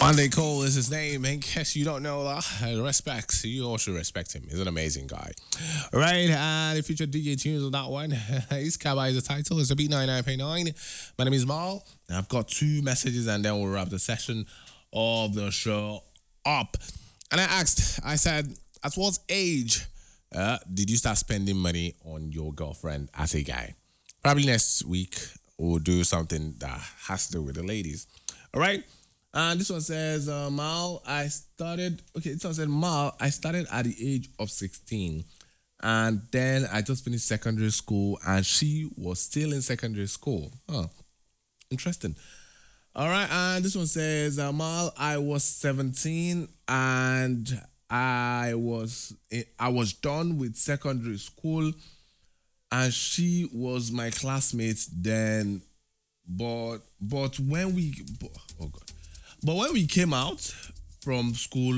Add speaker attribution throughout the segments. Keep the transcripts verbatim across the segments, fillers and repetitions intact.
Speaker 1: Andy Cole is his name. In case you don't know that, respect. You all should respect him. He's an amazing guy. All right, and the future D J tunes on that one. It's Kaba is the title. It's a B ninety-nine point nine. My name is Mal. I've got two messages and then we'll wrap the session of the show up. And I asked, I said, at what age uh, did you start spending money on your girlfriend as a guy? Probably next week we'll do something that has to do with the ladies. All right? And this one says, uh, Mal, I started, okay, this one said, Mal, I started at the age of sixteen. And then I just finished secondary school and she was still in secondary school. Oh, interesting. All right, and this one says, uh, Mal, I was seventeen and I was I was done with secondary school and she was my classmate then. But but when we oh god, but when we came out from school,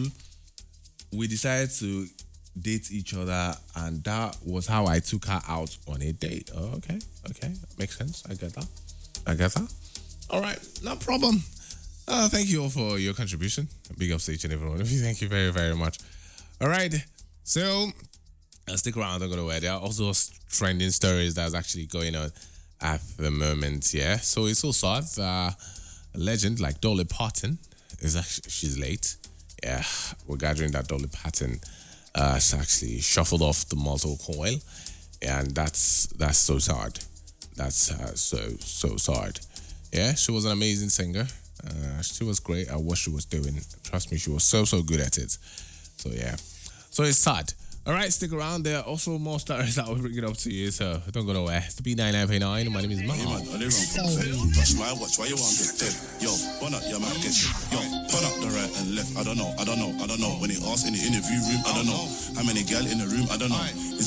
Speaker 1: we decided to date each other, and that was how I took her out on a date. Oh, okay, okay, makes sense. I get that. I get that. All right, no problem. Uh, thank you all for your contribution. Big ups to each and every one of you. Thank you very, very much. All right, so uh, stick around. I'm gonna wear. There are also trending stories that's actually going on at the moment. Yeah, so it's so sad. Uh, a legend like Dolly Parton is actually she's late. Yeah, we're gathering that Dolly Parton uh, has actually shuffled off the mortal coil, and that's that's so sad. That's uh, so so sad. Yeah, she was an amazing singer. Uh, she was great at what she was doing. Trust me, she was so, so good at it. So, yeah. So, it's sad. All right, stick around. There are also more stories that will bring it up to you, so don't go nowhere. It's the B ninety-nine point nine. My name is Mark.
Speaker 2: Hey, man, are they wrong from set? Touch my watch, why you want to get dead? Yo, run up your man, get you. Yo, turn up the right and left. I don't know, I don't know, I don't know. When he asked in the interview room, I don't know. How many gal in the room, I don't know. Is